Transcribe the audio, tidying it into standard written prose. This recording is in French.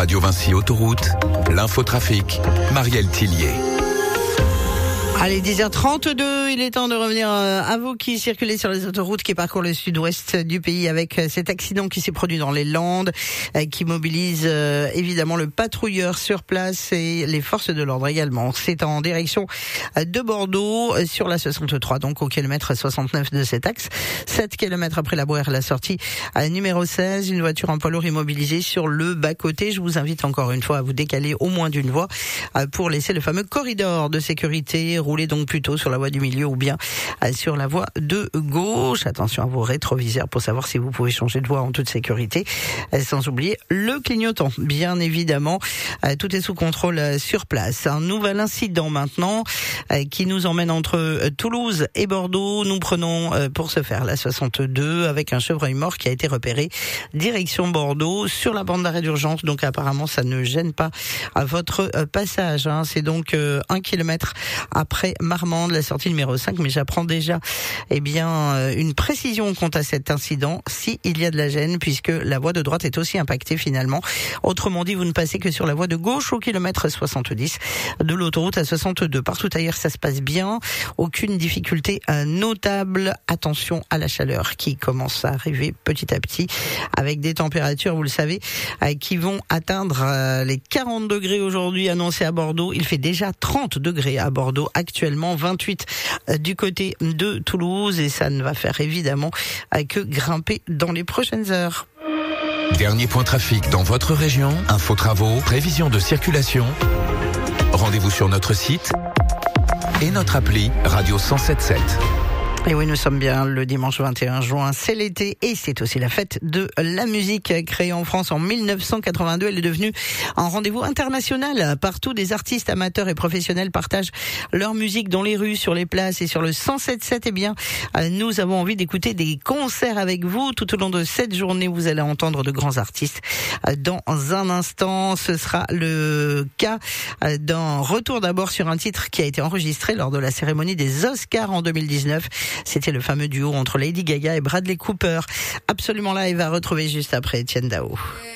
Radio Vinci Autoroute, l'infotrafic, Marielle Tillier. Allez, 10h32, il est temps de revenir à vous qui circulez sur les autoroutes, qui parcourent le sud-ouest du pays avec cet accident qui s'est produit dans les Landes, qui mobilise évidemment le patrouilleur sur place et les forces de l'ordre également. C'est en direction de Bordeaux sur la 63, donc au kilomètre 69 de cet axe. 7 km après la Bouère, la sortie numéro 16, une voiture en poids lourd immobilisée sur le bas-côté. Je vous invite encore une fois à vous décaler au moins d'une voie pour laisser le fameux corridor de sécurité. Roulez donc plutôt sur la voie du milieu ou bien sur la voie de gauche. Attention à vos rétroviseurs pour savoir si vous pouvez changer de voie en toute sécurité. Sans oublier le clignotant, bien évidemment. Tout est sous contrôle sur place. Un nouvel incident maintenant qui nous emmène entre Toulouse et Bordeaux. Nous prenons pour ce faire la 62 avec un chevreuil mort qui a été repéré direction Bordeaux sur la bande d'arrêt d'urgence. Donc apparemment ça ne gêne pas à votre passage. C'est donc 1 kilomètre après Marmande, la sortie numéro 5, mais j'apprends déjà une précision quant à cet incident, si il y a de la gêne, puisque la voie de droite est aussi impactée finalement. Autrement dit, vous ne passez que sur la voie de gauche au kilomètre 70 de l'autoroute à 62. Partout ailleurs, ça se passe bien, aucune difficulté notable. Attention à la chaleur qui commence à arriver petit à petit, avec des températures, vous le savez, qui vont atteindre les 40 degrés aujourd'hui annoncés à Bordeaux. Il fait déjà 30 degrés à Bordeaux actuellement, 28 du côté de Toulouse, et ça ne va faire évidemment que grimper dans les prochaines heures. Dernier point trafic dans votre région, info travaux, prévision de circulation. Rendez-vous sur notre site et notre appli Radio 107.7. Et oui, nous sommes bien le dimanche 21 juin, c'est l'été et c'est aussi la fête de la musique. Créée en France en 1982, elle est devenue un rendez-vous international. Partout, des artistes amateurs et professionnels partagent leur musique dans les rues, sur les places et sur le 107.7. Nous avons envie d'écouter des concerts avec vous. Tout au long de cette journée, vous allez entendre de grands artistes. Dans un instant, ce sera le cas d'un retour d'abord sur un titre qui a été enregistré lors de la cérémonie des Oscars en 2019. C'était le fameux duo entre Lady Gaga et Bradley Cooper. Absolument live à retrouver juste après Etienne Dao.